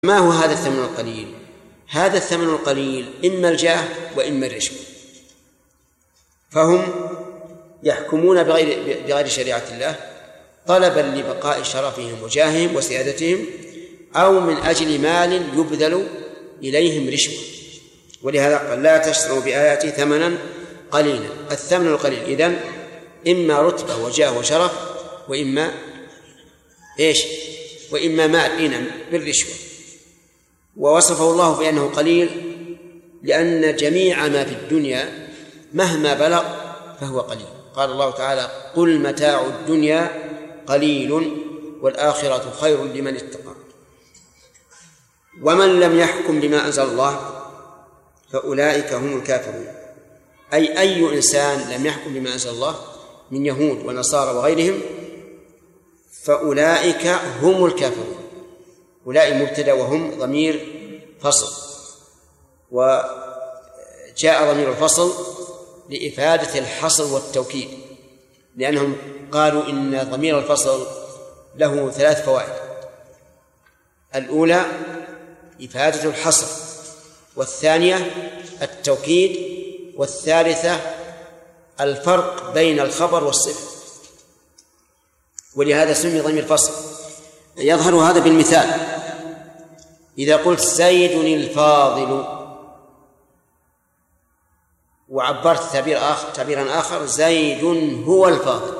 ما هو هذا الثمن القليل؟ هذا الثمن القليل إما الجاه وإما الرشوة، فهم يحكمون بغير شريعة الله طلبا لبقاء شرفهم وجاههم وسيادتهم، أو من أجل مال يبذل إليهم رشوة. ولهذا قال لا تشتروا بآياتي ثمنا قليلا. الثمن القليل إذن إما رتبة وجاه وشرف، وإما وإما مال بالرشوة. ووصفه الله بأنه قليل لأن جميع ما في الدنيا مهما بلغ فهو قليل. قال الله تعالى قل متاع الدنيا قليل والآخرة خير لمن اتقى. ومن لم يحكم بما أنزل الله فأولئك هم الكافرون، أي إنسان لم يحكم بما أنزل الله من يهود ونصارى وغيرهم فأولئك هم الكافرون. أولئك مبتدأ وهم ضمير فصل، وجاء ضمير الفصل لإفادة الحصر والتوكيد، لأنهم قالوا إن ضمير الفصل له 3 فوائد: الأولى إفادة الحصر، والثانية التوكيد، والثالثة الفرق بين الخبر والصفة. ولهذا سمي ضمير فصل. يظهر هذا بالمثال: إذا قلت زيد الفاضل وعبرت تعبيرا آخر زيد هو الفاضل،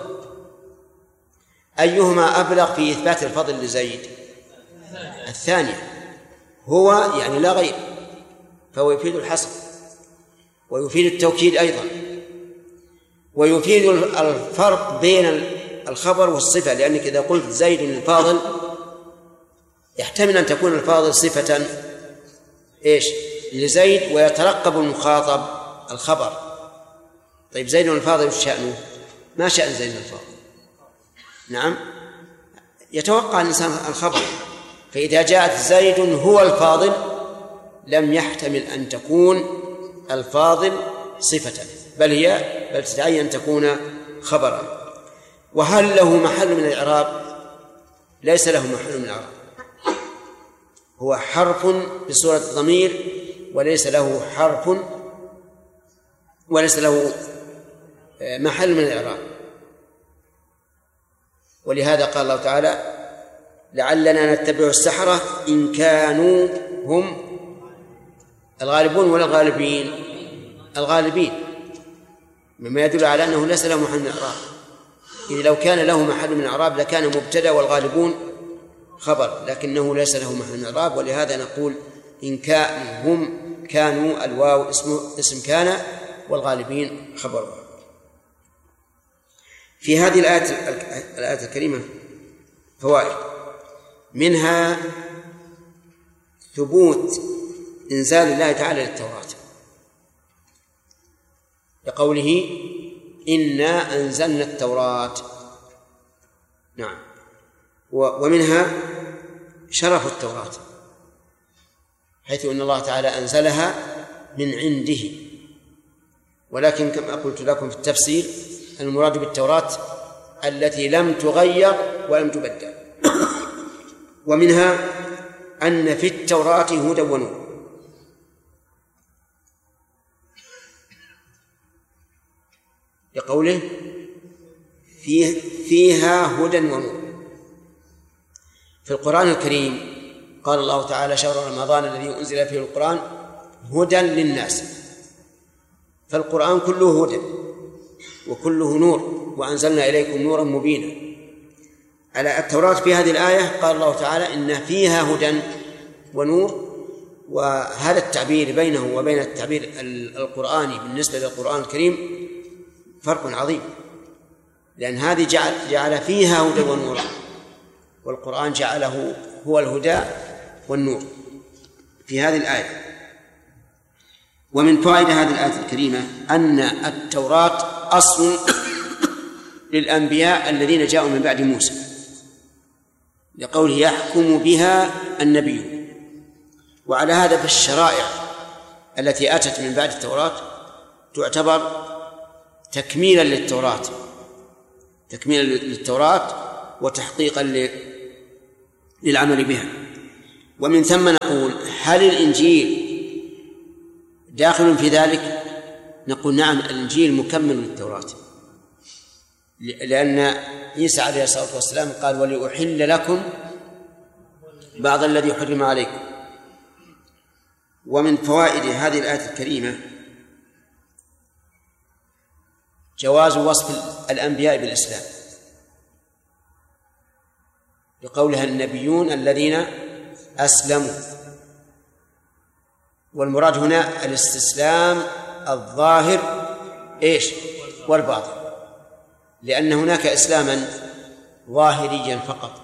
أيهما أبلغ في إثبات الفضل لزيد؟ الثانية. هو يعني لا غير، فهو يفيد الحصر ويفيد التوكيد أيضا، ويفيد الفرق بين الخبر والصفة، لأنك إذا قلت زيد الفاضل يحتمل أن تكون الفاضل صفة لزيد، ويترقب المخاطب الخبر. طيب زيد الفاضل وش شأنه؟ ما شأن زيد الفاضل؟ نعم، يتوقع الإنسان الخبر. فإذا جاءت زيد هو الفاضل لم يحتمل أن تكون الفاضل صفة، بل تدعي أن تكون خبرا. وهل له محل من الإعراب؟ ليس له محل من الإعراب، هو حرف بصورة ضمير، وليس له محل من الإعراب. ولهذا قال الله تعالى لعلنا نتبع السحرة إن كانوا هم الغالبون ولا الغالبين، مما يدل على أنه ليس له محل من الإعراب. إذ لو كان له محل من الإعراب لكان مبتدأ والغالبون خبر، لكنه ليس له محل من الإعراب. ولهذا نقول إن كانوا الواو اسم كان والغالبين خبر. في هذه الآية الكريمة فوائد، منها ثبوت إنزال الله تعالى للتوراة لقوله إنا أنزلنا التوراة. نعم. ومنها شرف التوراة، حيث أن الله تعالى أنزلها من عنده، ولكن كما قلت لكم في التفسير المراد بالتوراة التي لم تغير ولم تبدل. ومنها أن في التوراة هدى ونور، لقوله فيها هدى ونور. في القرآن الكريم قال الله تعالى شهر رمضان الذي أنزل فيه القرآن هدى للناس، فالقرآن كله هدى وكله نور، وأنزلنا إليكم نورا مبينا. على التوراة في هذه الآية قال الله تعالى إن فيها هدى ونور، وهذا التعبير بينه وبين التعبير القرآني بالنسبة للقرآن الكريم فرق عظيم، لأن هذه جعل فيها هدى ونور، والقرآن جعله هو الهدى والنور في هذه الآية. ومن فائدة هذه الآية الكريمة أن التوراة أصل للأنبياء الذين جاءوا من بعد موسى، لقوله يحكم بها النبي. وعلى هذا فالشرائع التي أتت من بعد التوراة تعتبر تكميلا للتوراة وتحقيقا للعمل بها. ومن ثم نقول: هل الإنجيل داخل في ذلك؟ نقول: نعم، الإنجيل مكمل للتوراة، لأن عيسى عليه الصلاة والسلام قال: ولأحل لكم بعض الذي حرم عليكم. ومن فوائد هذه الآية الكريمة جواز وصف الأنبياء بالإسلام، لقولها النبيون الذين أسلموا، والمراد هنا الاستسلام الظاهر والباطن، لأن هناك إسلاما ظاهريا فقط،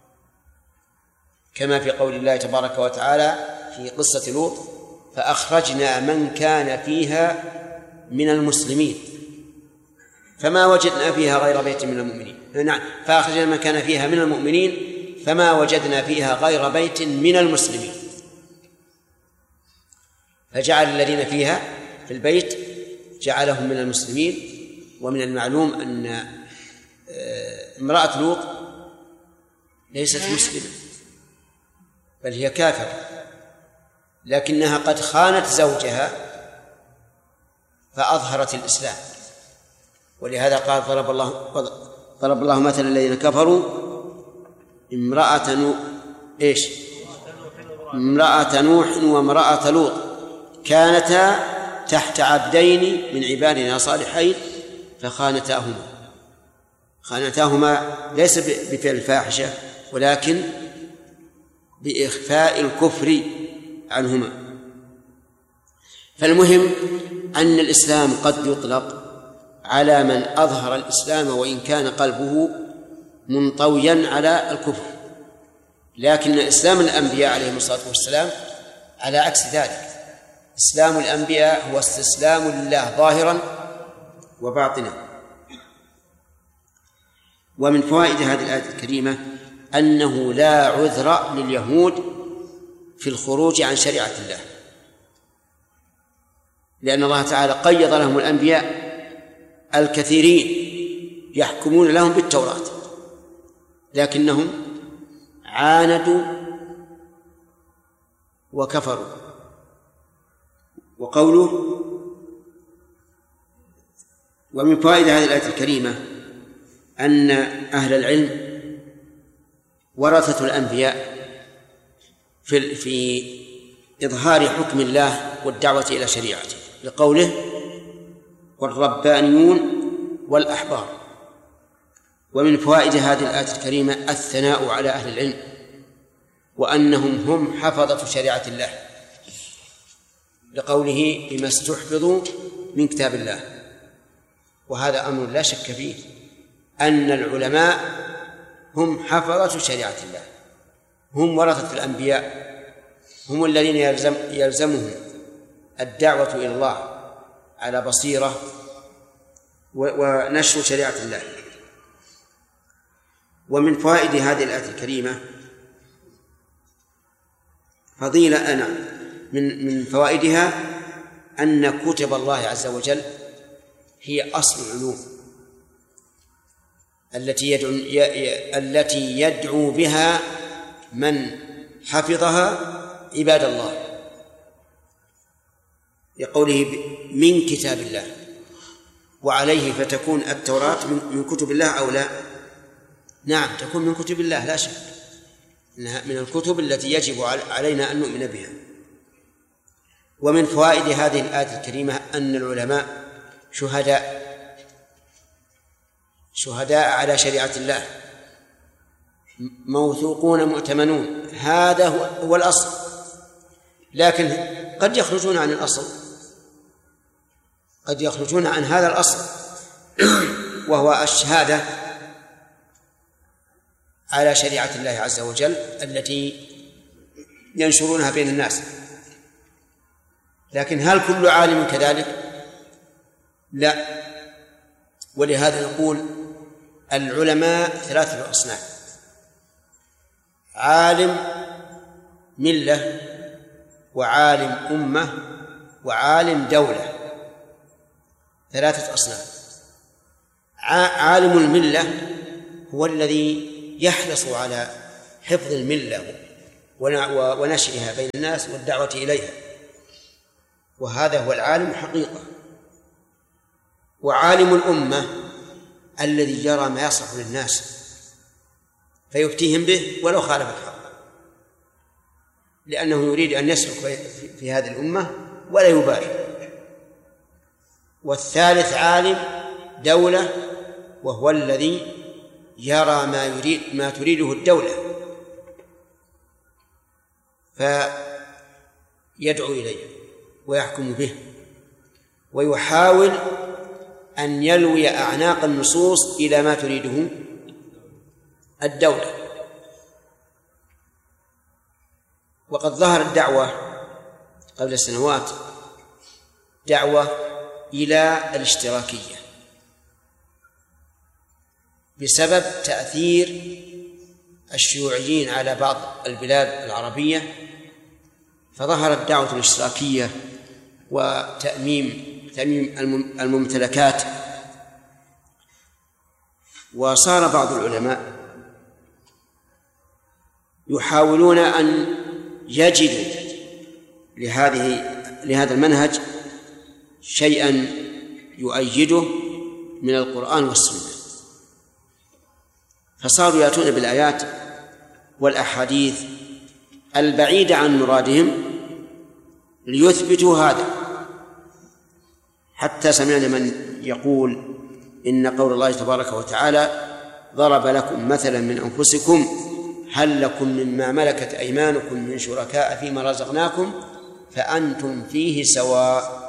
كما في قول الله تبارك وتعالى في قصة لوط: فأخرجنا من كان فيها من المسلمين فما وجدنا فيها غير بيت من المؤمنين. نعم، فأخرجنا من كان فيها من المؤمنين فما وجدنا فيها غير بيت من المسلمين، فجعل الذين فيها في البيت جعلهم من المسلمين. ومن المعلوم أن امرأة لوط ليست مسلمة بل هي كافرة، لكنها قد خانت زوجها فأظهرت الإسلام، ولهذا قال: ضرب الله مثلا الذين كفروا امرأة نوح وامرأة لوط كانتا تحت عبدين من عبادنا صالحين خانتاهما ليس بفعل الفاحشة ولكن بإخفاء الكفر عنهما. فالمهم أن الإسلام قد يطلق على من أظهر الإسلام وإن كان قلبه منطويا على الكفر، لكن إسلام الأنبياء عليهم الصلاة والسلام على عكس ذلك. إسلام الأنبياء هو استسلام لله ظاهرا وباطنا. ومن فوائد هذه الآية الكريمة أنه لا عذر لليهود في الخروج عن شريعة الله، لأن الله تعالى قيض لهم الأنبياء الكثيرين يحكمون لهم بالتوراة، لكنهم عاندوا وكفروا. وقوله: ومن فوائد هذه الآية الكريمة أن أهل العلم ورثة الأنبياء في إظهار حكم الله والدعوة إلى شريعته، لقوله: والربانيون والأحبار. ومن فوائد هذه الآية الكريمة الثناء على أهل العلم وأنهم هم حفظة شريعة الله، لقوله: بما استحفظوا من كتاب الله. وهذا أمر لا شك فيه، أن العلماء هم حفظة شريعة الله، هم ورثة الأنبياء، هم الذين يلزمهم الدعوة إلى الله على بصيرة ونشر شريعة الله. ومن فوائد هذه الآية الكريمة فضيلة من فوائدها أن كتب الله عز وجل هي أصل العلوم التي يدعو بها من حفظها عباد الله، لقوله: من كتاب الله. وعليه فتكون التوراة من كتب الله أو لا؟ نعم، تكون من كتب الله لا شك، إنها من الكتب التي يجب علينا أن نؤمن بها. ومن فوائد هذه الآية الكريمة أن العلماء شهداء على شريعة الله، موثوقون مؤتمنون، هذا هو الأصل، لكن قد يخرجون عن الأصل، قد يخرجون عن هذا الأصل وهو الشهادة على شريعة الله عز وجل التي ينشرونها بين الناس. لكن هل كل عالم كذلك؟ لا. ولهذا نقول العلماء 3 أصناف: عالم ملة، وعالم أمة، وعالم دولة، 3 أصناف. عالم الملة هو الذي يحرص على حفظ الملة ونشرها بين الناس والدعوة إليها، وهذا هو العالم حقيقة. وعالم الأمة الذي يرى ما يصلح للناس فيفتيهم به ولو خالف الحق، لأنه يريد أن يسلك في هذه الأمة ولا يبالي. والثالث عالم دولة، وهو الذي يرى ما تريده الدولة فيدعو إليه ويحكم به، ويحاول أن يلوي أعناق النصوص إلى ما تريده الدولة. وقد ظهرت دعوة قبل سنوات، دعوة إلى الاشتراكية بسبب تأثير الشيوعيين على بعض البلاد العربية، فظهرت دعوة الاشتراكية وتأميم الممتلكات. وصار بعض العلماء يحاولون أن يجدوا لهذا المنهج شيئا يؤيده من القرآن والسنة، فصاروا يأتون بالآيات والأحاديث البعيدة عن مرادهم ليثبتوا هذا. حتى سمعنا من يقول إن قول الله تبارك وتعالى ضرب لكم مثلا من أنفسكم هل لكم مما ملكت أيمانكم من شركاء فيما رزقناكم فأنتم فيه سواء،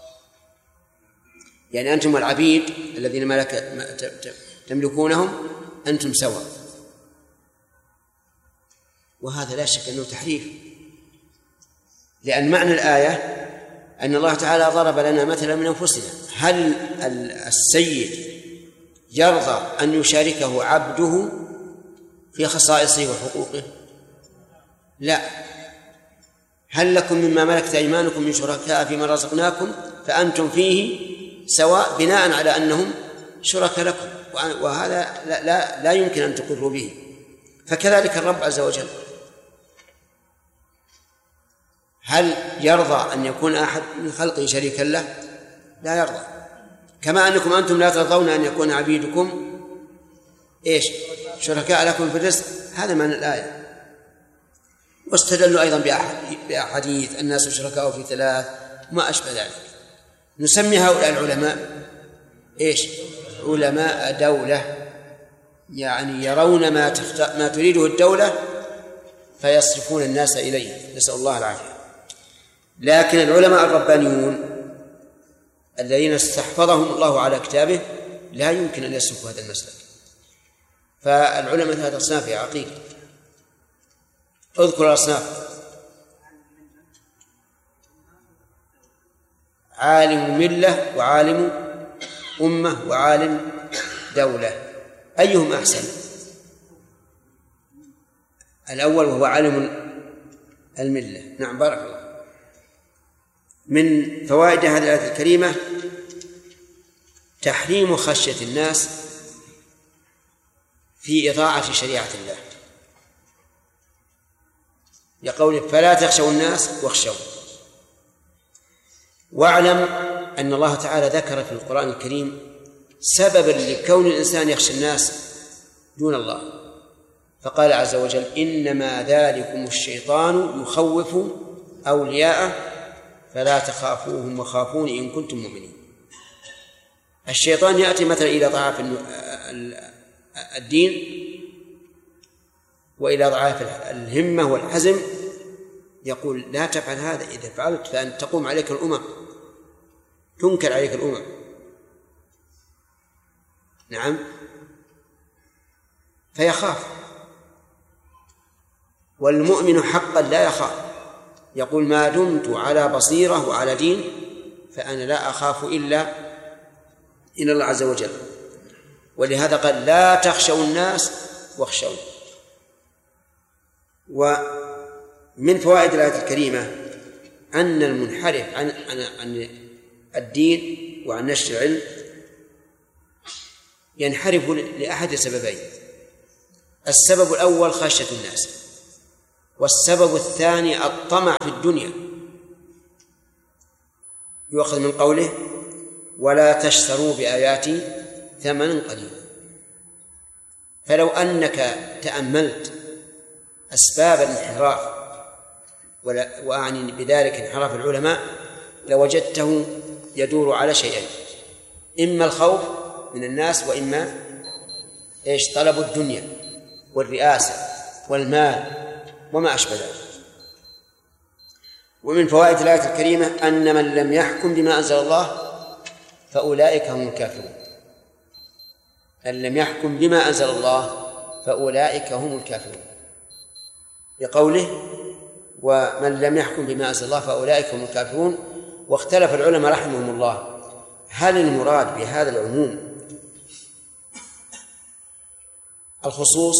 يعني أنتم العبيد الذين تملكونهم أنتم سواء. وهذا لا شك أنه تحريف، لأن معنى الآية أن الله تعالى ضرب لنا مثلا من أنفسنا. هل السيد يرضى أن يشاركه عبده في خصائصه وحقوقه؟ لا. هل لكم مما ملكت أيمانكم من شركاء فيما رزقناكم فأنتم فيه سواء، بناء على أنهم شركاء لكم، وهذا لا يمكن أن تقروا به. فكذلك الرب عز وجل، هل يرضى أن يكون أحد من خلقه شريكا له؟ لا يرضى. كما أنكم أنتم لا ترضون أن يكون عبيدكم شركاء لكم في الرزق. هذا معنى الآية. واستدلوا أيضا بأحاديث الناس شركاء في ثلاث وما أشبه ذلك. نسمي هؤلاء العلماء علماء دولة، يعني يرون ما تريده الدولة فيصرفون الناس إليه، نسأل الله العافية. لكن العلماء الربانيون الذين استحفظهم الله على كتابه لا يمكن أن يسلكوا هذا المسلك. فالعلماء ثلاثة أصناف يا عقيل، اذكر الأصناف: عالم ملة، وعالم أمة، وعالم دولة. أيهم أحسن؟ الأول وهو عالم الملة. نعم، بارك الله. من فوائد هذه الآية الكريمة تحريم خشية الناس في إضاعة شريعة الله، لقوله فلا تخشوا الناس واخشوا. واعلم أن الله تعالى ذكر في القرآن الكريم سببا لكون الإنسان يخشى الناس دون الله، فقال عز وجل إنما ذلكم الشيطان يخوف أولياءه فلا تخافوهم وخافون إن كنتم مؤمنين. الشيطان يأتي مثلا إلى ضعاف الدين وإلى ضعاف الهمة والحزم، يقول لا تفعل هذا، إذا فعلت فأن تقوم عليك الأمم، تنكر عليك الأمم. نعم، فيخاف. والمؤمن حقا لا يخاف، يقول ما دمت على بصيرة وعلى دين فأنا لا أخاف إلا الله عز وجل. ولهذا قال لا تخشوا الناس واخشوا. ومن فوائد الآية الكريمة أن المنحرف عن الدين وعن نشر العلم ينحرف لأحد سببين: السبب الأول خشية الناس، والسبب الثاني الطمع في الدنيا، يؤخذ من قوله ولا تشتروا بآياتي ثمنا قليلا. فلو أنك تأملت أسباب الانحراف، وأعني بذلك انحراف العلماء، لوجدته يدور على شيئين: إما الخوف من الناس، وإما طلب الدنيا والرئاسة والمال وما أشبه ذلك. ومن فوائد الآية الكريمة أن من لم يحكم بما أنزل الله فأولئك هم الكافرون. من لم يحكم بما أنزل الله فأولئك هم الكافرون، بقوله ومن لم يحكم بما أنزل الله فأولئك هم الكافرون. واختلف العلماء رحمهم الله هل المراد بهذا العموم الخصوص،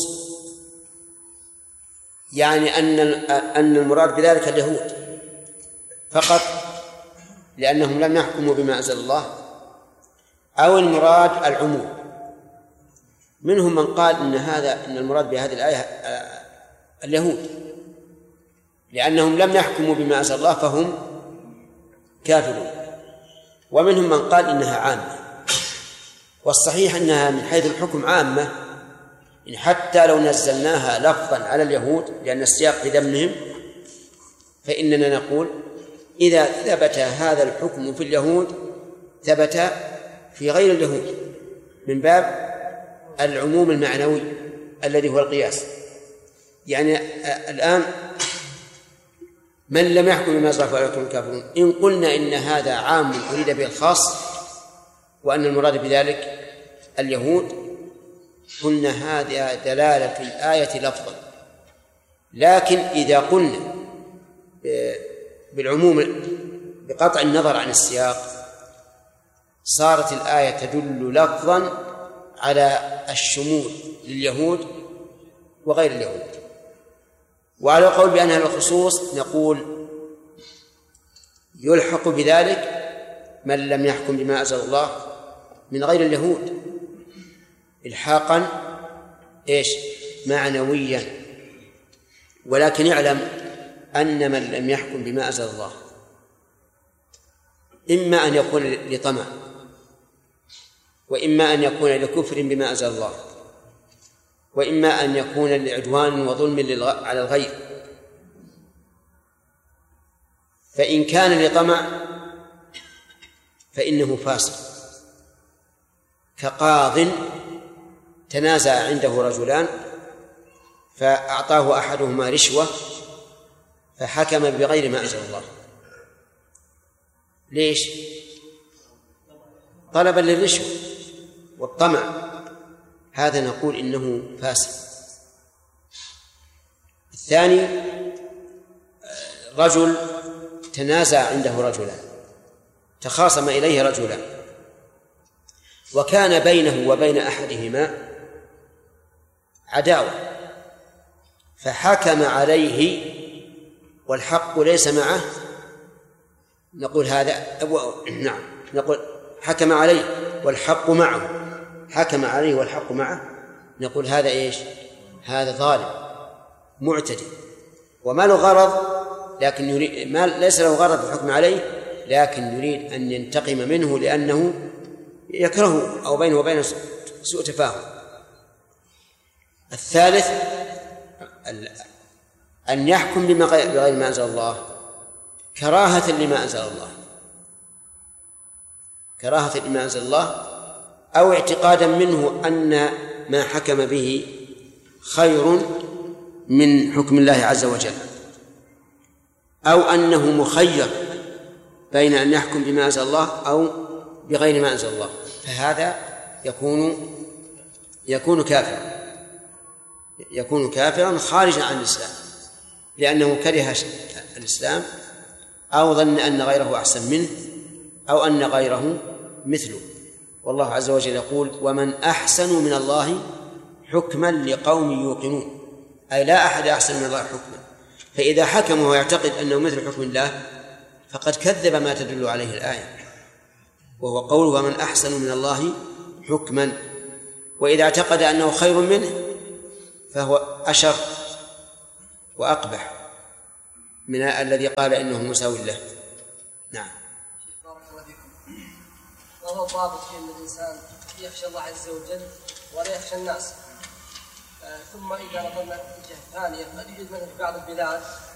يعني أن المراد بذلك اليهود فقط لأنهم لم يحكموا بما أنزل الله، أو المراد العموم. منهم من قال إن المراد بهذه الآية اليهود لأنهم لم يحكموا بما أنزل الله فهم كافرون، ومنهم من قال إنها عامة. والصحيح أنها من حيث الحكم عامة، إن حتى لو نزلناها لفظا على اليهود لأن السياق في ذمهم، فإننا نقول إذا ثبت هذا الحكم في اليهود ثبت في غير اليهود، من باب العموم المعنوي الذي هو القياس. يعني الآن من لم يحكم بما أنزل الله فأولئك هم الكافرون، إن قلنا إن هذا عام أريد به الخاص وأن المراد بذلك اليهود، قلنا هذه دلالة الآية لفظا. لكن إذا قلنا بالعموم بقطع النظر عن السياق صارت الآية تدل لفظا على الشمول لليهود وغير اليهود. وعلى قول بأنها الخصوص نقول يلحق بذلك من لم يحكم بما أنزل الله من غير اليهود إلحاقا معنويا. ولكن يعلم أن من لم يحكم بما أنزل الله إما أن يكون لطمع، وإما أن يكون لكفر بما أنزل الله، وإما أن يكون لعدوان وظلم على الغير. فإن كان لطمع فإنه فاسق، كقاض تنازع عنده رجلان فأعطاه أحدهما رشوة فحكم بغير ما أنزل الله. ليش؟ طلبا للرشوة والطمع، هذا نقول إنه فاسق. الثاني رجل تنازع عنده رجلان، تخاصم إليه رجلان، وكان بينه وبين أحدهما عداوة، فحكم عليه والحق ليس معه، نقول هذا نقول حكم عليه والحق معه، حكم عليه والحق معه، نقول هذا هذا ظالم معتدي وما له غرض، لكن يريد ما ليس له غرض في الحكم عليه، لكن يريد أن ينتقم منه لأنه يكرهه أو بينه وبينه سوء تفاهم. الثالث أن يحكم بغير ما أنزل الله كراهة لما أنزل الله، كراهة لما أنزل الله، أو اعتقادا منه أن ما حكم به خير من حكم الله عز وجل، أو أنه مخير بين أن يحكم بما أنزل الله أو بغير ما أنزل الله، فهذا يكون كافرا خارجا عن الإسلام، لأنه كره الإسلام أو ظن أن غيره أحسن منه أو أن غيره مثله. والله عز وجل يقول ومن أحسن من الله حكما لقوم يوقنون، أي لا أحد أحسن من الله حكما. فإذا حكم ويعتقد أنه مثل حكم الله فقد كذب ما تدل عليه الآية، وهو قول ومن أحسن من الله حكما. وإذا اعتقد أنه خير منه فهو أشر وأقبح من الذي قال إنه مساو له. نعم. بارك الله فيكم. وهو الضابط في أن الإنسان يخشى الله عز وجل ولا يخشى الناس. ثم إذا نظرنا الجهة الثانية قد يوجد مثلا في بعض البلاد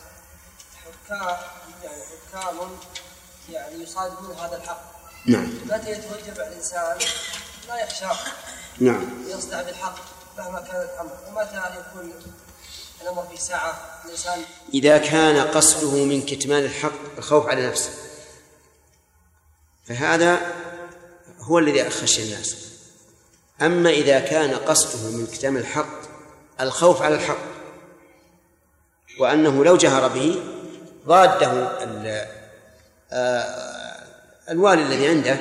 حكام يعني يصادمون هذا الحق. نعم. متى يتوجب على الإنسان لا يخشى. نعم. يصدع بالحق مهما كان الأمر، ومتى يكون الأمر في ساعة الإنسان إذا كان قصده من كتمان الحق الخوف على نفسه، فهذا هو الذي خشي الناس. أما إذا كان قصده من كتمان الحق الخوف على الحق، وأنه لو جهر به ضاده الوالي الذي عنده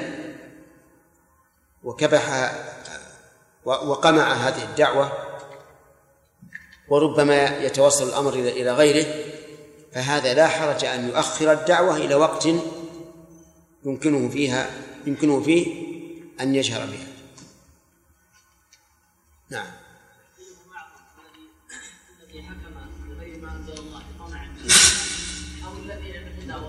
وكبح وقمع هذه الدعوة، وربما يتوصل الأمر إلى غيره، فهذا لا حرج أن يؤخر الدعوة إلى وقت يمكنه فيه أن يجهر بها. نعم. الذي حكم بغير ما أنزل الله طمعا أو الذي عنده دعوة.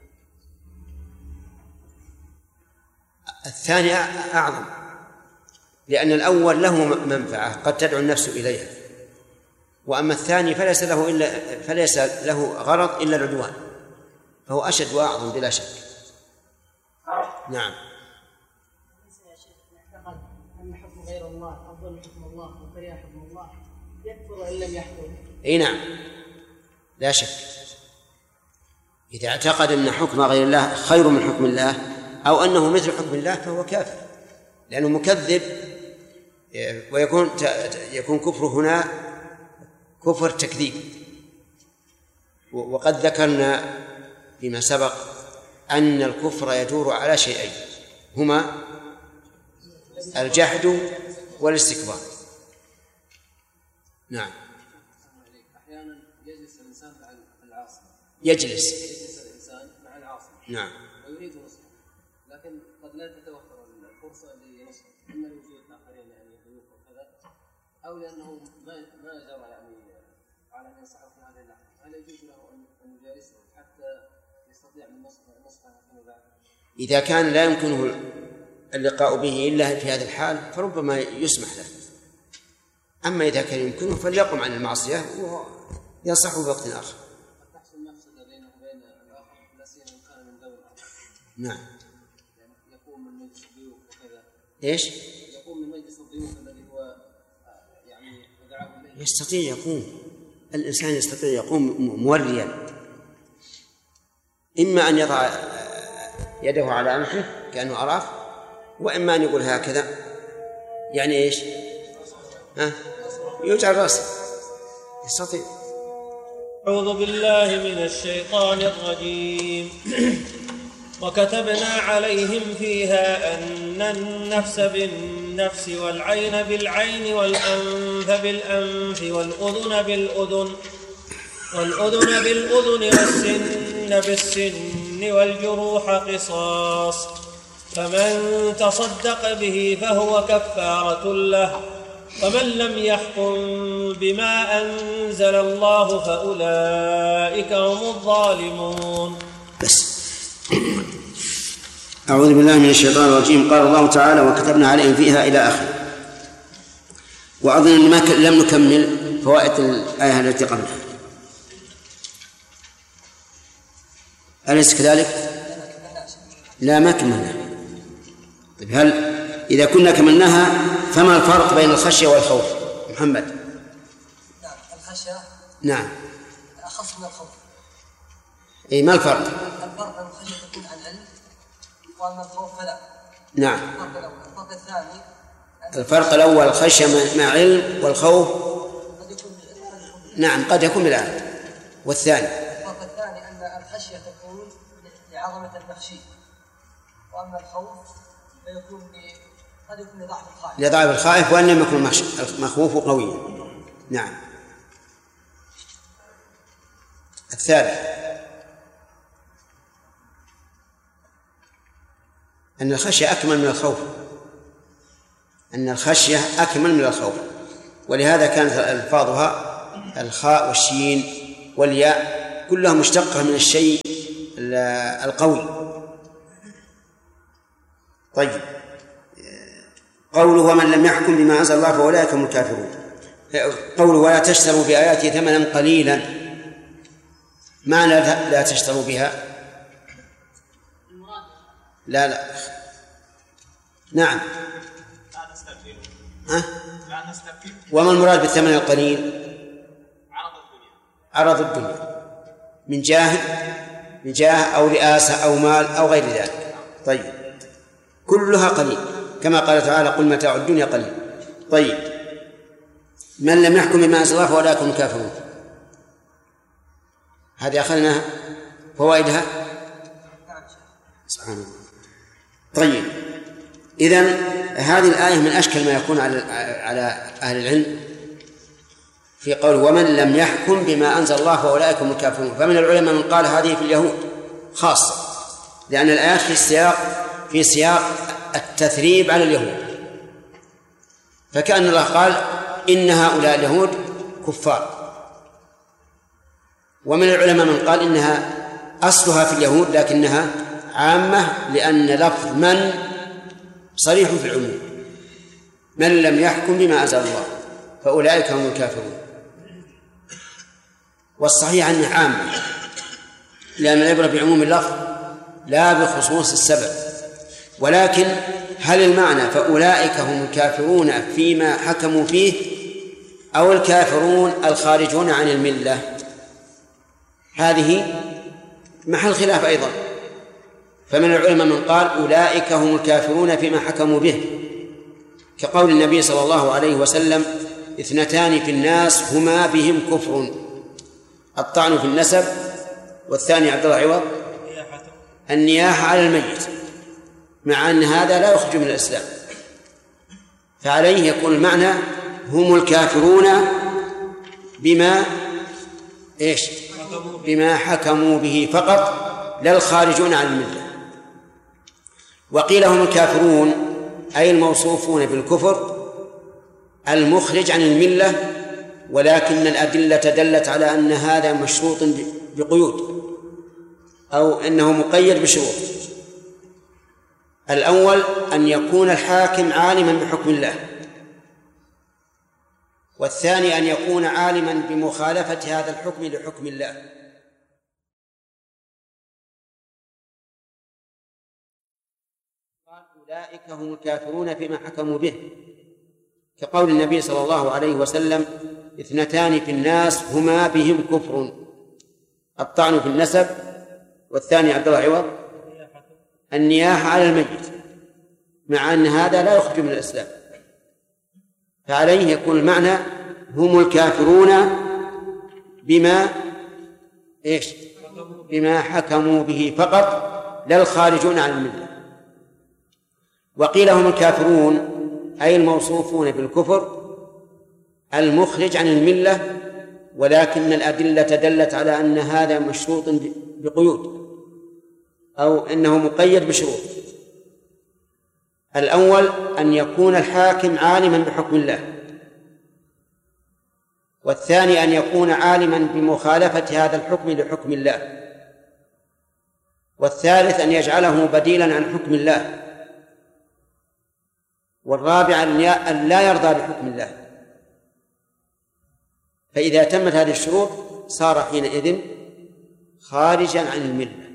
الثاني أعظم، لأن الأول له منفعة قد تدعو النفس إليها، وأما الثاني فليس له غرض إلا العدوان، فهو أشد وأعظم بلا شك. نعم. يا شيخ اعتقد أن حكم غير الله أفضل من حكم الله وكره حكم الله يكفر إن لم يحكم. أي نعم، لا شك. إذا اعتقد أن حكم غير الله خير من حكم الله أو أنه مثل حكم الله فهو كافر، لأنه مكذب، ويكون كفر هنا كفر تكذيب. وقد ذكرنا فيما سبق أن الكفر يدور على شيئين هما الجحد والاستكبار. نعم. أحيانا يجلس الإنسان مع العاصي. يجلس الإنسان مع العاصي. نعم. ويريد نصحه، لكن قد لا تتوفر الفرصة لنصحه، إما لوجود آخرين يعني ضيوف وكذا، أو لأنه ما جرى يعني على أن ينصحه في هذه اللحظة. هل يجوز له أن يجالسه حتى يستطيع من نصحه فيما بعد؟ إذا كان لا يمكنه اللقاء به إلا في هذا الحال فربما يسمح له. أما إذا كان يمكنه فليقم عن المعصية وينصحه في وقت آخر. تحصل مفسدة بينه وبين الآخر، لا سيما إن كان من ذوي الآخر. نعم. يعني يقوم من مجلس الضيوف وكذا. إيش؟ يقوم من مجلس الضيوف الذي هو يعني دعاه إليه. يستطيع يقوم، الإنسان يستطيع يقوم موريا، إما أن يضع يده على أنفه كأنه عراف، وإما أن يقول هكذا، يعني إيش؟ يجعل رأسه، يستطيع. أعوذ بالله من الشيطان الرجيم. وكتبنا عليهم فيها أن النفس بالنفس والعين بالعين والأنف بالأنف والأذن بالأذن والسن بالسن والجروح قصاص، فمن تصدق به فهو كفارة له، ومن لم يحكم بما أنزل الله فأولئك هم الظالمون. بس. أعوذ بالله من الشيطان الرجيم. قال الله تعالى: وكتبنا عليهم فيها إلى آخره. وأظن أن لم نكمل فوائد الآية التي قبلها، أليس كذلك؟ لا، ما كملنا. طيب، هل إذا كنا كملناها فما الفرق بين الخشية والخوف؟ محمد. نعم، الخشية نعم أخص من الخوف. إيه، ما الفرق؟ الفرق أن الخشية تكون عن علم، وأما الخوف فلا. نعم. الفرق الثاني الفرق الأول الخشية مع علم، والخوف نعم قد يكون بالعلم. والثاني الفرق الثاني أن الخشية تكون لعظمة المخشي، وأما الخوف فيكون قد يكون لضعف الخائف وأن لم يكن المخوف قويا. نعم. الثالث أن الخشية أكمل من الخوف، أن الخشية أكمل من الخوف، ولهذا كانت ألفاظها الخاء والشين والياء كلها مشتقة من الشيء القوي. طيب، قوله ومن لم يحكم بما أنزل الله فأولئك هم الكافرون. قوله ولا تشتروا بآياتي ثمنا قليلا، معنى لا تشتروا بها؟ لا نعم. وما المراد بالثمن القليل؟ عرض الدنيا من جاه أو رئاسة أو مال أو غير ذلك. طيب، كلها قليل كما قال تعالى قل متاع الدنيا قليل. طيب، من لم يحكم بما أنزل الله فأولئك هم الكافرون، هذه أخذنا فوائدها سبحان الله. طيب، إذن هذه الآية من أشكل ما يكون على أهل العلم في قول ومن لم يحكم بما أنزل الله فأولئك هم الكافرون. فمن العلماء من قال هذه في اليهود خاصة، لأن الآيات في سياق التثريب على اليهود، فكأن الله قال إن هؤلاء اليهود كفار. ومن العلماء من قال إنها أصلها في اليهود لكنها عامة، لأن لفظ من صريح في العموم، من لم يحكم بما أنزل الله فأولئك هم الكافرون. والصحيح أنه عامة، لأن العبرة بعموم اللفظ لا بخصوص السبب. ولكن هل المعنى فأولئك هم الكافرون فيما حكموا فيه أو الكافرون الخارجون عن الملة؟ هذه محل خلاف أيضا. فمن العلماء من قال أولئك هم الكافرون فيما حكموا به، كقول النبي صلى الله عليه وسلم اثنتان في الناس هما بهم كفر، الطعن في النسب، والثاني عبد الله عوض النياحة على الميت، مع أن هذا لا يخرج من الإسلام. فعليه يكون المعنى هم الكافرون بما حكموا به فقط، لا الخارجون عن الملة. وقيل هم الكافرون أي الموصوفون بالكفر المخرج عن الملة، ولكن الأدلة دلت على أن هذا مشروط بقيود أو أنه مقيد بشروط. الأول أن يكون الحاكم عالما بحكم الله، والثاني أن يكون عالما بمخالفة هذا الحكم لحكم الله. أولئك هم الكافرون فيما حكموا به، كقول النبي صلى الله عليه وسلم اثنتان في الناس هما بهم كفر، الطعن في النسب، والثاني عبد الله عوض النياحة على الميت، مع أن هذا لا يخرج من الإسلام. فعليه يكون المعنى هم الكافرون بما حكموا به فقط، لا الخارجون عن الملة. وقيل هم الكافرون أي الموصوفون بالكفر المخرج عن الملة، ولكن الأدلة دلت على أن هذا مشروط بقيود أو أنه مقيد بشروط. الأول أن يكون الحاكم عالما بحكم الله، والثاني أن يكون عالما بمخالفة هذا الحكم لحكم الله، والثالث أن يجعله بديلا عن حكم الله، والرابع أن لا يرضى بحكم الله. فإذا تمت هذه الشروط صار حينئذ خارجا عن الملة.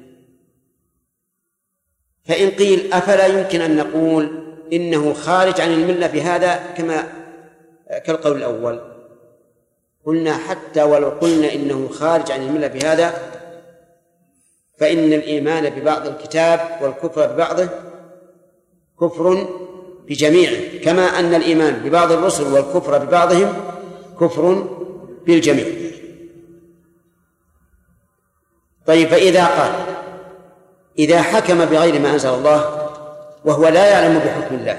فإن قيل أفلا يمكن أن نقول إنه خارج عن الملة بهذا كالقول الأول؟ قلنا حتى ولو قلنا إنه خارج عن الملة بهذا، فإن الإيمان ببعض الكتاب والكفر ببعضه كفر بجميعه، كما أن الإيمان ببعض الرسل والكفر ببعضهم كفر بالجميع. طيب، فإذا قال إذا حكم بغير ما أنزل الله وهو لا يعلم بحكم الله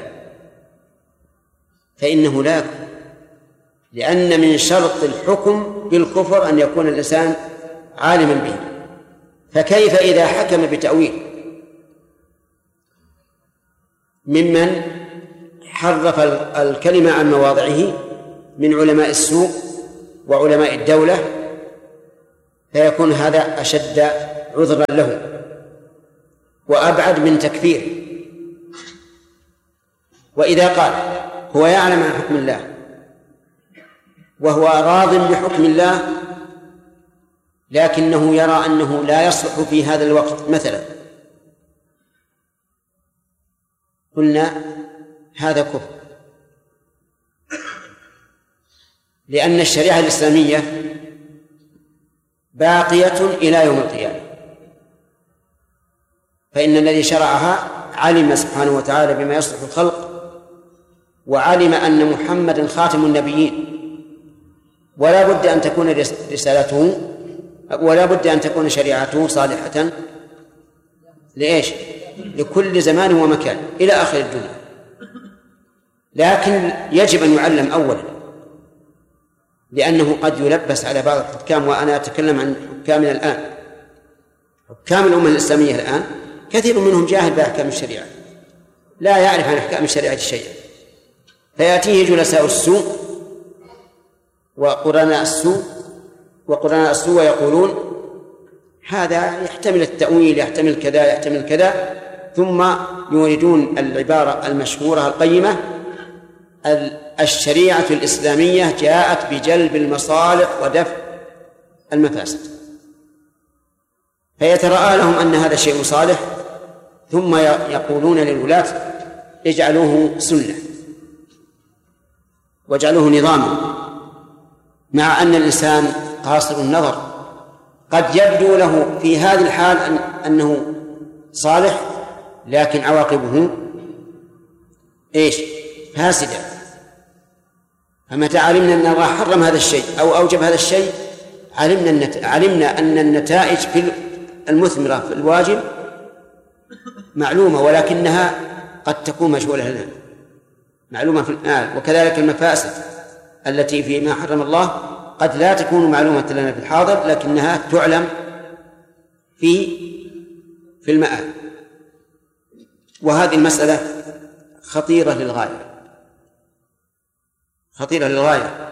فإنه لا يكفر، لأن من شرط الحكم بالكفر أن يكون الإنسان عالما به. فكيف إذا حكم بتأويل ممن حرف الكلمة عن مواضعه من علماء السوق وعلماء الدولة فيكون هذا أشد عذرا له وأبعد من تكفير. وإذا قال هو يعلم عن حكم الله وهو راض بحكم الله لكنه يرى أنه لا يصلح في هذا الوقت مثلا، قلنا هذا كفر، لأن الشريعة الإسلامية باقية إلى يوم القيامة، فإن الذي شرعها علم سبحانه وتعالى بما يصلح الخلق، وعلم أن محمدا خاتم النبيين، ولا بد أن تكون رسالته ولا بد أن تكون شريعته صالحة لإيش؟ لكل زمان ومكان إلى آخر الدنيا. لكن يجب أن يعلم أولا، لأنه قد يلبس على بعض الحكام، وأنا أتكلم عن حكامنا الآن، حكام الأمة الإسلامية الآن كثير منهم جاهل بأحكام الشريعة، لا يعرف عن أحكام الشريعة شيئا، فيأتيه جلساء السوء وقرناء السوء ويقولون هذا يحتمل التأويل، يحتمل كذا، يحتمل كذا، ثم يوردون العبارة المشهورة القيمة: الشريعة الإسلامية جاءت بجلب المصالح ودفع المفاسد. فيترأى لهم أن هذا شيء صالح، ثم يقولون للولاة اجعلوه سنة واجعلوه نظاما، مع أن الإنسان قاصر النظر، قد يبدو له في هذه الحال أنه صالح، لكن عواقبه إيش؟ فاسدة. فمتى علمنا أن الله حرم هذا الشيء أو أوجب هذا الشيء علمنا أن النتائج في المثمرة في الواجب معلومة، ولكنها قد تكون مجهولة لنا، معلومة في الآن. وكذلك المفاسد التي فيما حرم الله قد لا تكون معلومة لنا في الحاضر، لكنها تعلم في المآل. وهذه المسألة خطيرة للغاية، خطيرة للغاية،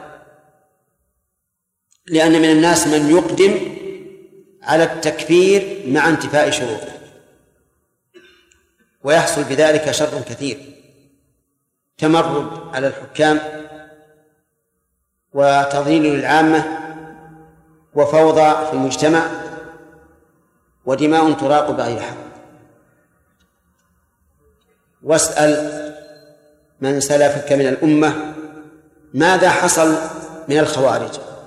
لأن من الناس من يقدم على التكفير مع انتفاء شروطه، ويحصل بذلك شر كثير: تمرد على الحكام، وتضليل للعامة، وفوضى في المجتمع، ودماء تراق بغير حق. واسأل من سلفك من الأمة ماذا حصل من الخوارج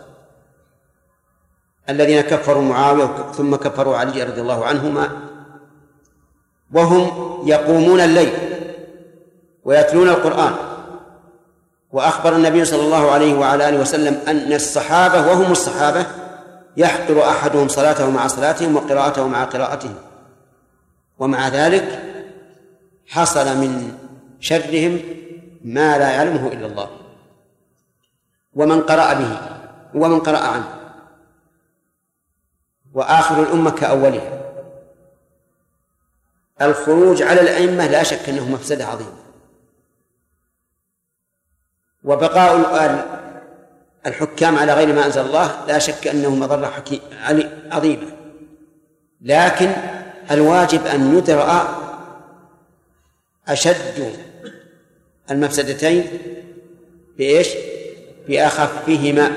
الذين كفروا معاوية ثم كفروا علي رضي الله عنهما، وهم يقومون الليل ويتلون القرآن. وأخبر النبي صلى الله عليه وعلى آله وسلم أن الصحابة وهم الصحابة يحقر أحدهم صلاته مع صلاتهم وقراءته مع قراءتهم، ومع ذلك حصل من شرهم ما لا يعلمه إلا الله ومن قرأ به ومن قرأ عنه. وآخر الأمة كأولها. الخروج على الأئمة لا شك أنه مفسدة عظيمة، وبقاء الحكام على غير ما أنزل الله لا شك أنه مضرة عظيمة، لكن الواجب أن يدرأ أشد المفسدتين بإيش؟ بأخفهما.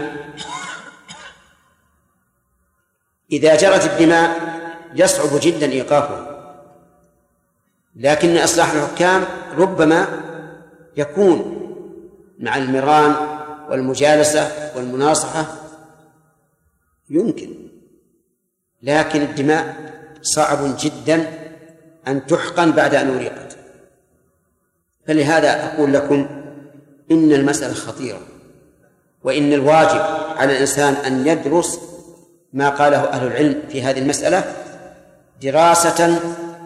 إذا جرت الدماء يصعب جدا إيقافها، لكن إصلاح الحكام ربما يكون مع المران والمجالسة والمناصحة يمكن، لكن الدماء صعب جدا أن تحقن بعد أن أريقت. فلهذا أقول لكم إن المسألة خطيرة، وإن الواجب على الإنسان أن يدرس ما قاله أهل العلم في هذه المسألة دراسة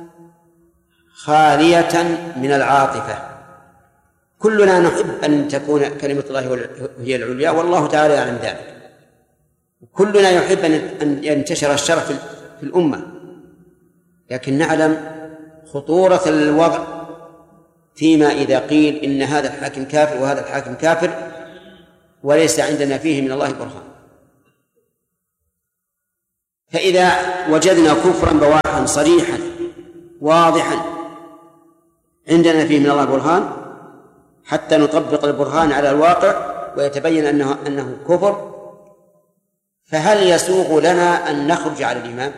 خالية من العاطفة. كلنا نحب أن تكون كلمة الله هي العليا، والله تعالى يعلم ذلك. كلنا يحب أن ينتشر الشر في الأمة، لكن نعلم خطورة الوضع فيما إذا قيل إن هذا الحاكم كافر وهذا الحاكم كافر وليس عندنا فيه من الله برهان. فإذا وجدنا كفرا بواحا صريحا واضحا عندنا فيه من الله برهان حتى نطبق البرهان على الواقع ويتبين أنه كفر، فهل يسوغ لنا أن نخرج على الإمام؟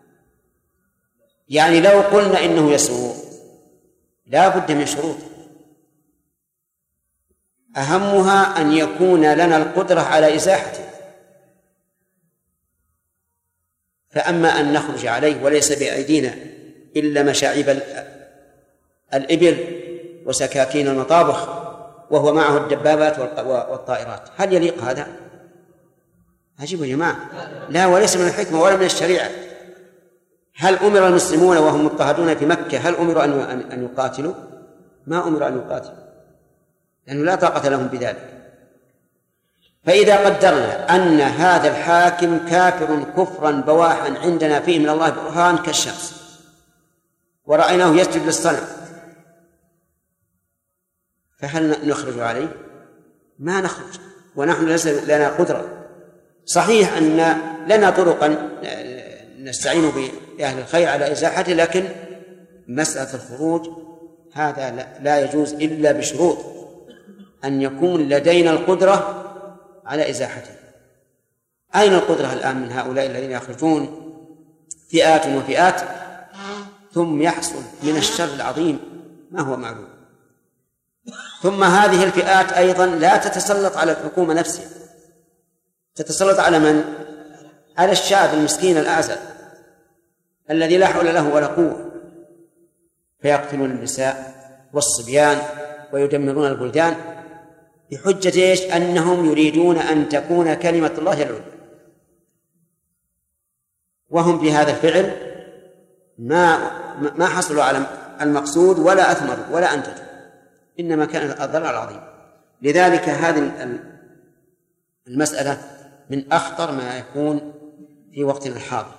يعني لو قلنا إنه يسوغ لا بد من شروط، أهمها أن يكون لنا القدرة على إزاحته. فأما أن نخرج عليه وليس بأيدينا إلا مشاعب الإبل وسكاكين المطابخ وهو معه الدبابات والطائرات، هل يليق هذا؟ عجيب يا جماعة، لا، وليس من الحكمة ولا من الشريعة. هل أمر المسلمون وهم مضطهدون في مكة هل أمروا أن يقاتلوا؟ ما أمروا أن يقاتلوا، لأنه لا طاقة لهم بذلك. فإذا قدرنا أن هذا الحاكم كافر كفرا بواحا عندنا فيه من الله برهان كالشمس ورأيناه يسجد للصنم، فهل نخرج عليه؟ ما نخرج، ونحن ليس لنا قدرة. صحيح أن لنا طرقا نستعين بأهل الخير على إزاحته، لكن مسألة الخروج هذا لا يجوز إلا بشروط، أن يكون لدينا القدرة على إزاحته. أين القدرة الآن من هؤلاء الذين يخرجون فئات وفئات ثم يحصل من الشر العظيم ما هو معلوم؟ ثم هذه الفئات أيضا لا تتسلط على الحكومة نفسها، تتسلط على من؟ على الشعب المسكين الأعزل الذي لا حول له ولا قوة، فيقتلون النساء والصبيان ويدمرون البلدان بحجة إيش؟ أنهم يريدون أن تكون كلمة الله العليا، وهم في هذا الفعل ما حصلوا على المقصود ولا أثمروا ولا أنتجوا، إنما كان الضرر العظيم. لذلك هذه المسألة من أخطر ما يكون في وقتنا الحاضر،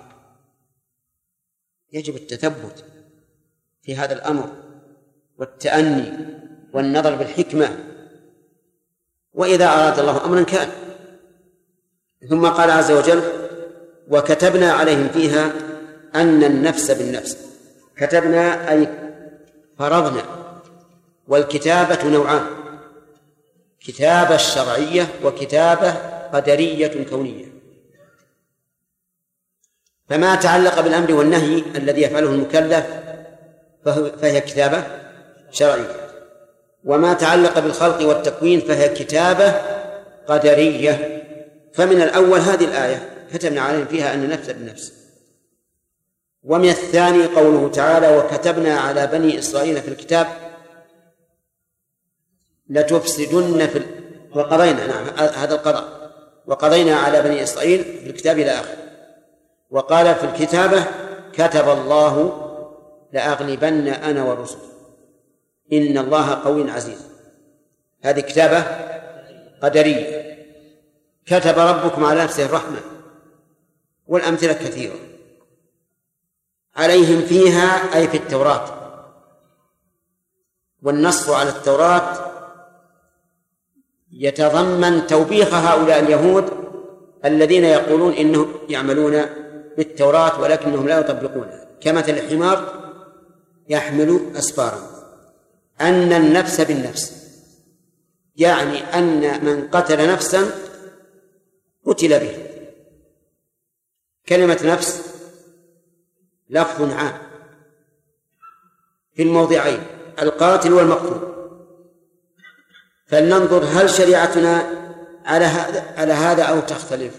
يجب التثبت في هذا الأمر والتأني والنظر بالحكمة، وإذا أراد الله أمرا كان. ثم قال عز وجل: وكتبنا عليهم فيها أن النفس بالنفس. كتبنا أي فرضنا، والكتابة نوعان: كتابة شرعية وكتابة قدرية كونية. فما تعلق بالأمر والنهي الذي يفعله المكلف فهي كتابة شرعية، وما تعلق بالخلق والتكوين فهي كتابة قدرية. فمن الأول هذه الآية كتبنا عليهم فيها أن النفس بالنفس، ومن الثاني قوله تعالى: وكتبنا على بني إسرائيل في الكتاب لتفسدن وقضينا، نعم هذا القضاء، وقضينا على بني إسرائيل في الكتاب إلى آخر. وقال في الكتابة: كتب الله لأغلبن أنا ورسل إن الله قوي عزيز. هذه كتابة قدرية. كتب ربكم على نفسه الرحمة، والأمثلة كثيرة. عليهم فيها أي في التوراة، والنص على التوراة يتضمن توبيخ هؤلاء اليهود الذين يقولون إنهم يعملون بالتوراة ولكنهم لا يطبقونها، كمثل الحمار يحمل أسفارا. أن النفس بالنفس يعني أن من قتل نفسا قتل به. كلمة نفس لفظ عام في الموضعين، القاتل والمقتول. فلننظر هل شريعتنا على هذا أو تختلف.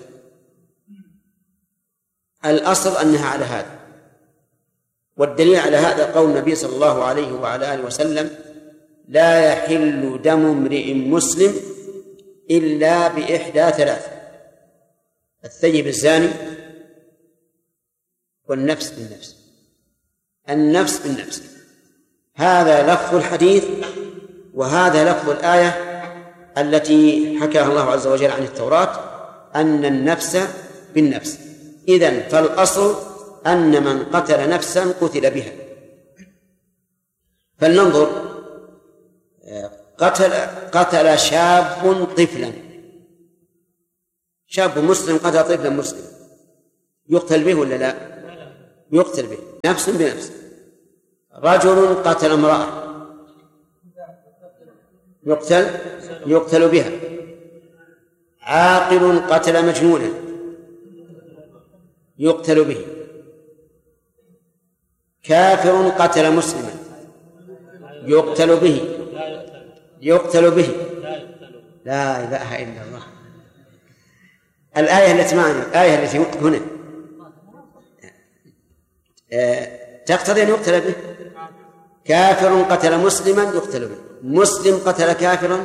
الأصل أنها على هذا، والدليل على هذا قول النبي صلى الله عليه وعلى آله وسلم: لا يحل دم امرئ مسلم إلا بإحدى ثلاث: الثيب الزاني، والنفس بالنفس. النفس بالنفس هذا لفظ الحديث، وهذا لفظ الآية التي حكاها الله عز وجل عن التوراة: أن النفس بالنفس. إذن فالأصل أن من قتل نفسا قتل بها. فلننظر: قتل شاب طفلا، شاب مسلم قتل طفلا مسلم، يقتل به ولا لا؟ يقتل به، نفس بنفس. رجل قتل امرأة يقتل بها. عاقل قتل مجنونا يقتل به. كافر قتل مسلما يقتل به. لا إله إلا الله. الآية التي معنا، الآية التي هنا تقتضي أن يقتل به. كافر قتل مسلما يقتل به. مسلم قتل كافرا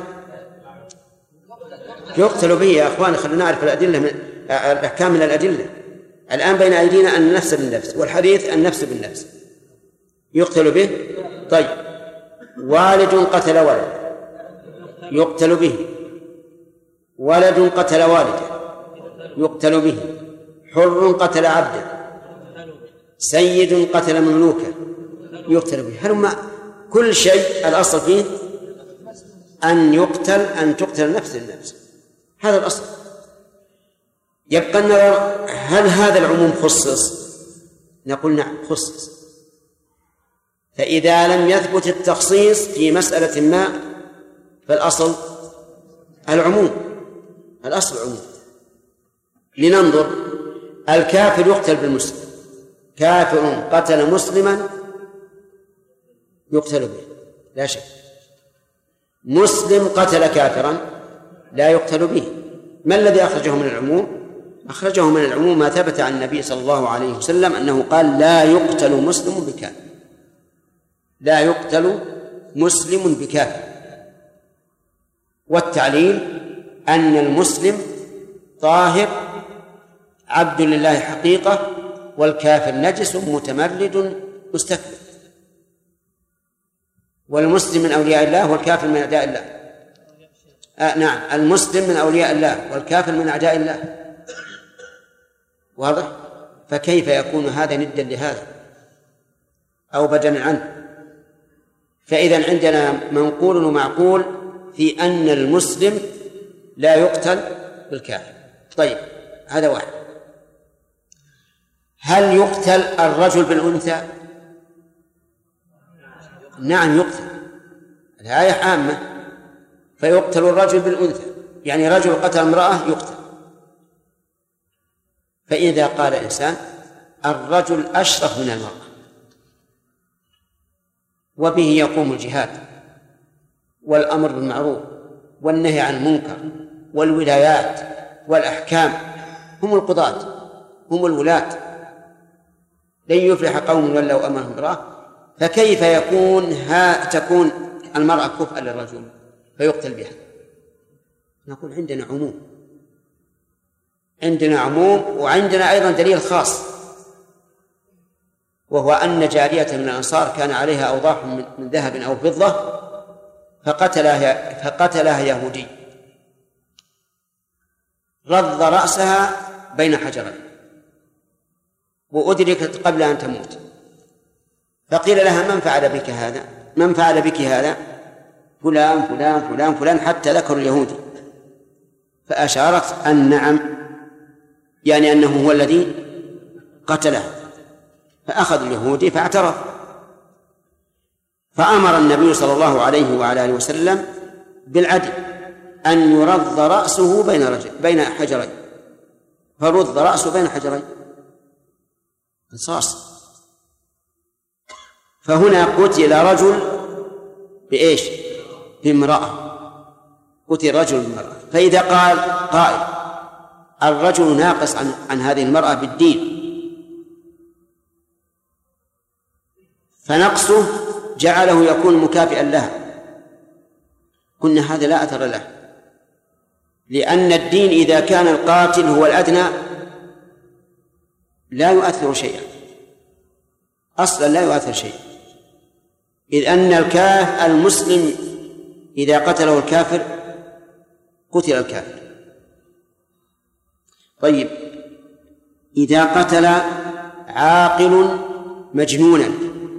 يقتل به. يا أخوان خلونا نعرف الأدلة الأحكام من الأدلة. الآن بين أيدينا أن النفس بالنفس، والحديث النفس بالنفس يقتل به. طيب، والد قتل ولد يقتل به. ولد قتل والدا يقتل به. حر قتل عبدا. سيد قتل مملوكا يقتل به. هل كل شيء الأصل فيه أن تقتل نفس النفس، هذا الأصل. يبقى النظر هل هذا العموم خصص؟ نقول نعم خصص. فإذا لم يثبت التخصيص في مسألة ما فالأصل العموم. الأصل العموم. لننظر. الكافر يقتل بالمسلم. كافر قتل مسلما يقتل به لا شك. مسلم قتل كافرا لا يقتل به. ما الذي أخرجه من العموم؟ أخرجه من العموم ما ثبت عن النبي صلى الله عليه وسلم أنه قال لا يقتل مسلم بكافر. لا يقتل مسلم بكافر. والتعليل أن المسلم طاهر عبد لله حقيقة، والكافر نجس متمرد مستكبر. والمسلم من أولياء الله والكافر من أعداء الله. نعم، المسلم من أولياء الله والكافر من أعداء الله. واضح؟ فكيف يكون هذا ندا لهذا أو بدلا عنه؟ فإذا عندنا منقول ومعقول في أن المسلم لا يقتل بالكافر. طيب، هذا واحد. هل يقتل الرجل بالأنثى؟ نعم يقتل. الآية عامة، فيقتل الرجل بالأنثى، يعني رجل قتل امرأة يقتل. فإذا قال إنسان الرجل أشرف من المرأة وبه يقوم الجهاد والأمر بالمعروف والنهي عن المنكر والولايات والأحكام، هم القضاة هم الولاة، لن يفلح قوم ولوا أمرهم امرأة، فكيف تكون المرأة كفءا للرجل فيقتل بها؟ نقول عندنا عموم وعندنا أيضا دليل خاص، وهو أن جارية من الأنصار كان عليها أوضاح من ذهب أو فضة فقتلها يهودي، رض رأسها بين حجرين وأدركت قبل أن تموت، فقيل لها من فعل بك هذا؟ فلان فلان فلان فلان، حتى ذكر اليهودي، فأشارت أن نعم، يعني أنه هو الذي قتله، فأخذ اليهودي فاعترف، فأمر النبي صلى الله عليه وعلى آله وسلم بالعدل أن يرض رأسه بين حجرين، فرض رأسه بين حجرين قصاص. فهنا قتل رجل بإيش؟ بامرأة، قتل رجل بامرأة. فإذا قال قائل الرجل ناقص عن هذه المرأة بالدين، فنقصه جعله يكون مكافئا لها، قلنا هذا لا أثر له، لأن الدين إذا كان القاتل هو الأدنى لا يؤثر شيئا، أصلا لا يؤثر شيئا، إذ أن المسلم إذا قتله الكافر قتل الكافر. طيب، إذا قتل عاقل مجنونا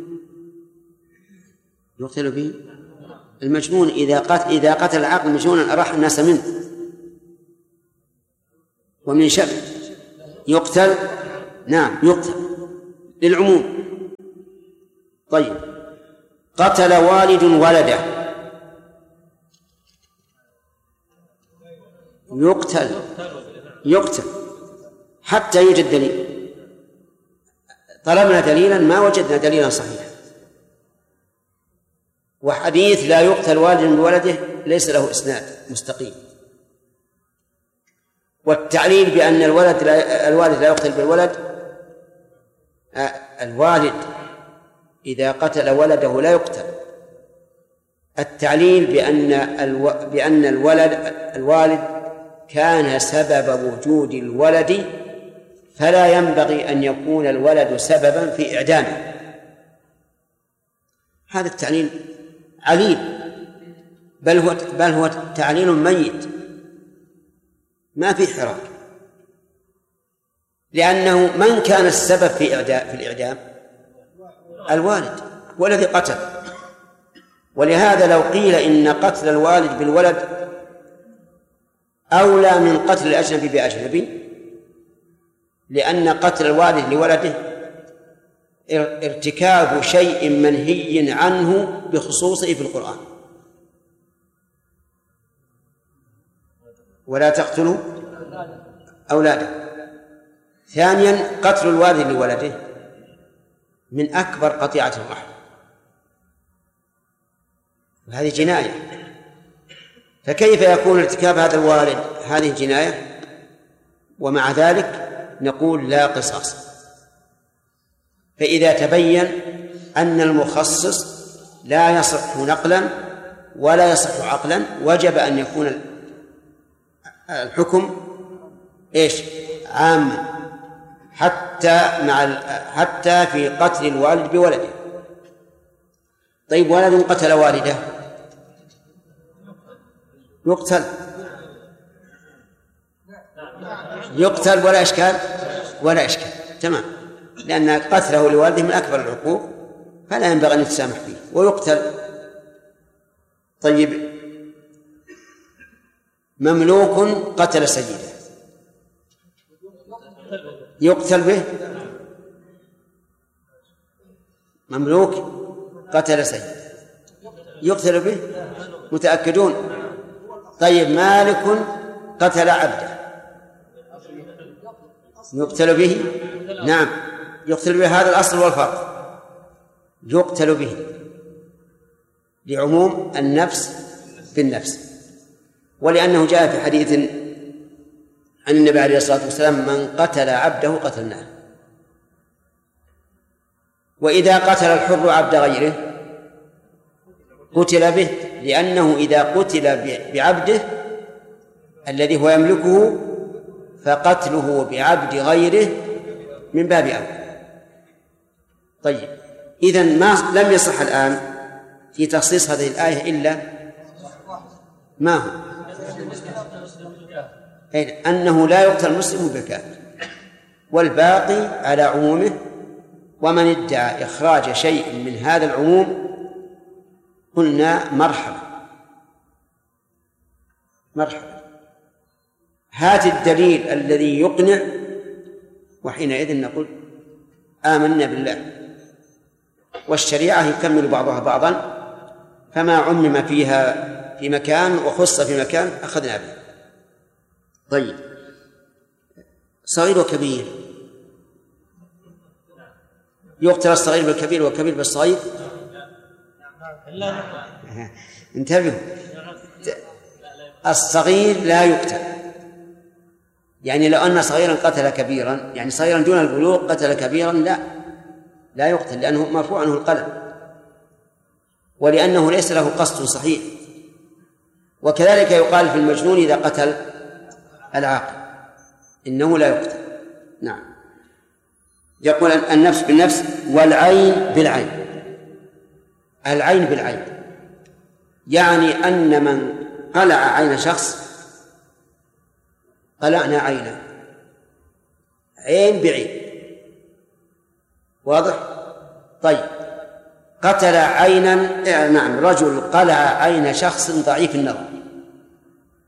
يقتل به؟ المجنون إذا قتل العاقل مجنونا أراح الناس منه ومن شر يقتل نعم يقتل للعموم. طيب قتل والد ولده يقتل حتى يوجد دليل. طلبنا دليلا ما وجدنا دليلا صحيحا، وحديث لا يقتل والد بولده ليس له إسناد مستقيم. والتعليل بأن الوالد لا يقتل بالولد، الوالد إذا قتل ولده لا يقتل. التعليل بأن الوالد كان سبب وجود الولد، فلا ينبغي أن يكون الولد سببا في إعدامه. هذا التعليل عليل، بل هو تعليل ميت ما في حراك، لأنه من كان السبب في الإعدام؟ الوالد هو الذي قتل. ولهذا لو قيل إن قتل الوالد بالولد أولى من قتل الأجنبي بأجنبي، لأن قتل الوالد لولده ارتكاب شيء منهي عنه بخصوصه في القرآن، ولا تقتلوا أولاده. ثانيا قتل الوالد لولده من أكبر قطيعة الرحم، وهذه جناية. فكيف يكون ارتكاب هذا الوالد هذه جناية ومع ذلك نقول لا قصاص؟ فإذا تبين أن المخصص لا يصح نقلا ولا يصح عقلا وجب أن يكون الحكم عاما حتى في قتل الوالد بولده. طيب ولد قتل والده يقتل ولا إشكال تمام، لأن قتله لوالده من أكبر العقوق فلا ينبغي أن يتسامح فيه ويقتل. طيب مملوك قتل سيده يقتل به؟ مملوك قتل سيده يقتل به؟ متأكدون؟ طيب مالك قتل عبده يقتل به؟ نعم يقتل به، هذا الأصل والفرق، يقتل به لعموم النفس بالنفس، ولأنه جاء في حديث عن النبي عليه الصلاة والسلام من قتل عبده قتلناه. وإذا قتل الحر عبد غيره قتل به، لأنه إذا قتل بعبده الذي هو يملكه فقتله بعبد غيره من باب أولى. طيب إذن لم يصح الآن في تخصيص هذه الآية إلا ما هو؟ أنه لا يقتل المسلم بالكافر، والباقي على عمومه. ومن ادعى إخراج شيء من هذا العموم قلنا مرحبا، هات الدليل الذي يقنع، وحينئذ نقول آمنا بالله. والشريعة يكمل بعضها بعضا، فما عمم فيها في مكان وخص في مكان أخذنا به. طيب صغير وكبير، يقتل الصغير بالكبير والكبير بالصغير؟ انتبهوا، الصغير لا يقتل، يعني لو أن صغيرا قتل كبيرا، يعني صغيرا دون البلوغ قتل كبيرا، لا يقتل، لأنه مرفوع عنه القلم، ولأنه ليس له قصد صحيح. وكذلك يقال في المجنون إذا قتل العاقل إنه لا يقتل. نعم. يقول النفس بالنفس والعين بالعين. العين بالعين يعني أن من قلع عين شخص قلعنا عينه، عين بعين، واضح؟ طيب قتل عينا، نعم، رجل قلع عين شخص ضعيف النظر،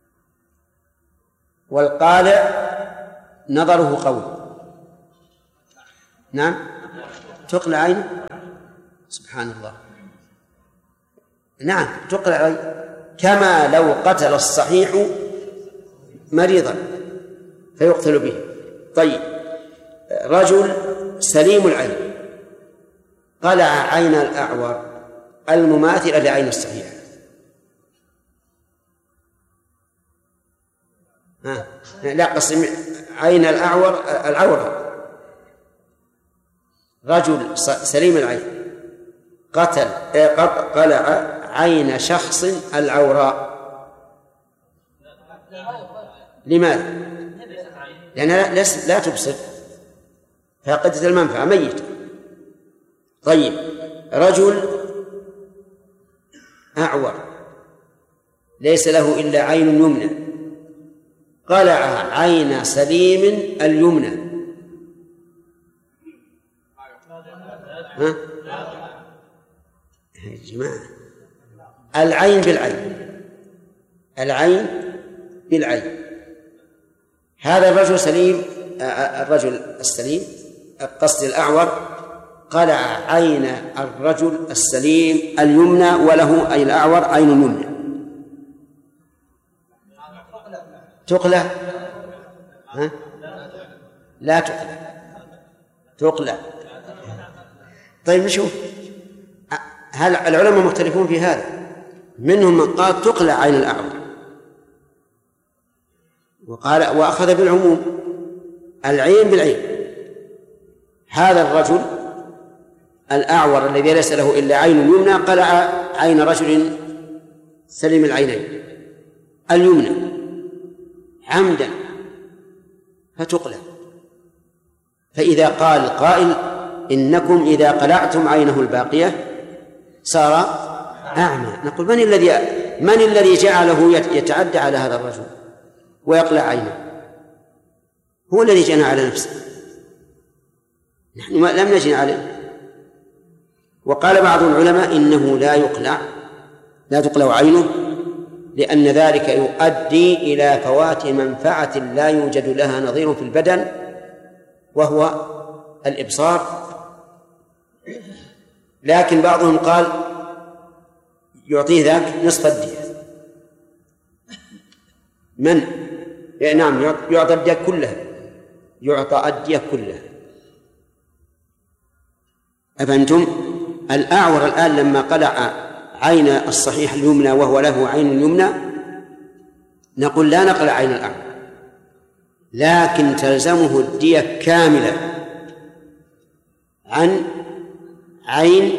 والقالع نظره قوي، نعم تقلع عينه. سبحان الله. نعم تقلع عينه، كما لو قتل الصحيح مريضا فيقتل به. طيب، رجل سليم العين قلع عين الأعور المماثلة لعين الصحيح، لا قسم عين العورة. رجل سليم العين قلع عين شخص العوراء. لماذا؟ لأنها لا تبصر، فقدت المنفعة ميتة. طيب، رجل أعور ليس له إلا عين يمنى قلع عين سليم اليمنى، ها يا جماعة، العين بالعين، العين بالعين. هذا الرجل سليم، الرجل السليم قصد الأعور قلع عين الرجل السليم اليمنى وله أي الأعور عين يمنى، تقلع؟ ها؟ لا تقلع. طيب نشوف، هل العلماء مختلفون في هذا؟ منهم من قال تقلع عين الأعور وأخذ بالعموم العين بالعين. هذا الرجل الأعور الذي ليس له إلا عين يمنى قلع عين رجل سليم العينين اليمنى عمدا فتقلع. فإذا قال قائل إنكم إذا قلعتم عينه الباقية صار أعمى، نقول من الذي جعله يتعدى على هذا الرجل ويقلع عينه؟ هو الذي جنى على نفسه، نحن لم نجن عليه. وقال بعض العلماء إنه لا تقلع عينه، لأن ذلك يؤدي إلى فوات منفعة لا يوجد لها نظير في البدن وهو الإبصار. لكن بعضهم قال يعطيه ذاك نصف الدية. نعم يعطى الدية كلها، يعطى الدية كلها. أفهمتم؟ الأعور الآن لما قلع عين الصحيح اليمنى وهو له عين يمنى نقول لا نقلع عين الأعور، لكن تلزمه الدية كاملة عن عين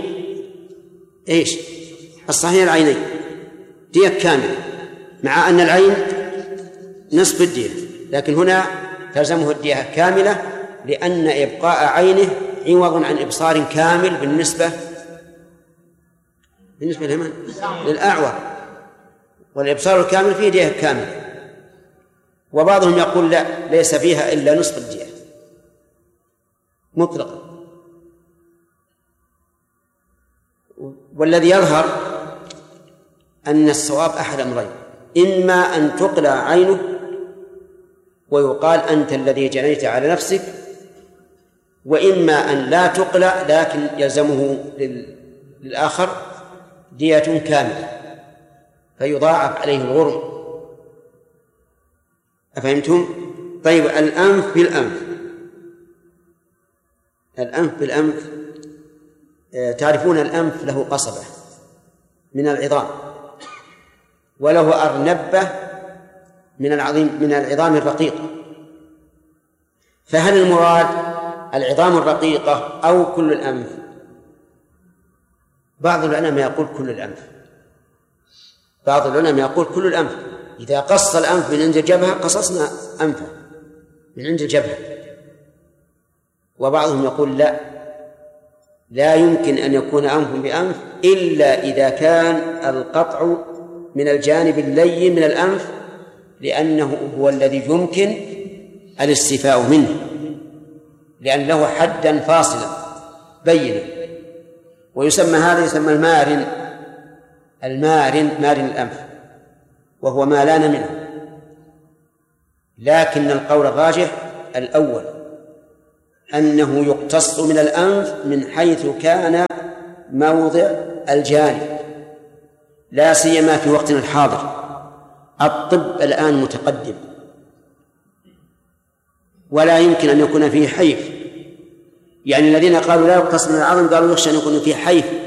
الصحيح العينين، دية كاملة، مع أن العين نصف الدية، لكن هنا تلزمه الدية كاملة لأن إبقاء عينه عوض عن إبصار كامل بالنسبة للأعور، والإبصار الكامل فيه دية كاملة. وبعضهم يقول لا، ليس فيها إلا نصف الدية مطلقا. والذي يظهر أن الصواب أحد أمرين: إما أن تقلع عينه ويقال أنت الذي جنيت على نفسك، وإما أن لا تقلع لكن يلزمه للآخر دية كاملة فيضاعف عليه الغرم. أفهمتم؟ طيب، الأنف بالأنف تعرفون الأنف له قصبة من العظام وله أرنبة من العظام الرقيقة، فهل المراد العظام الرقيقة أو كل الأنف؟ بعض العلماء يقول كل الأنف، إذا قص الأنف من عند الجبهة قصصنا أنفه من عند الجبهة. وبعضهم يقول لا يمكن أن يكون أنف بأنف إلا إذا كان القطع من الجانب اللين من الأنف، لأنه هو الذي يمكن الاستيفاء منه، لأن له حدا فاصلا بينا، ويسمى هذا يسمى مارن الأنف، وهو ما لان منه. لكن القول الراجح الأول، أنه يقتص من الأنف من حيث كان موضع الجانب، لا سيما في وقتنا الحاضر. الطب الآن متقدم ولا يمكن أن يكون فيه حيف، يعني الذين قالوا لا يقتص من العظم قالوا يخشى أن يكون فيه حيف